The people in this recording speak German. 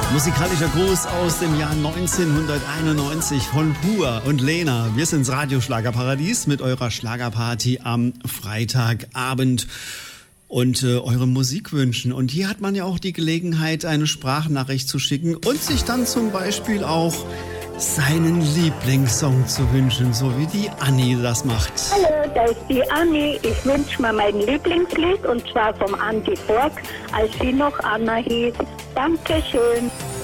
Musikalischer Gruß aus dem Jahr 1991 von Pur und Lena. Wir sind's Radio Schlagerparadies mit eurer Schlagerparty am Freitagabend und eure Musikwünschen. Und hier hat man ja auch die Gelegenheit, eine Sprachnachricht zu schicken und sich dann zum Beispiel auch seinen Lieblingssong zu wünschen, so wie die Anni das macht. Hallo, da ist die Anni. Ich wünsche mir mein Lieblingslied und zwar vom Andi Borg, als sie noch Anna hieß. Dankeschön.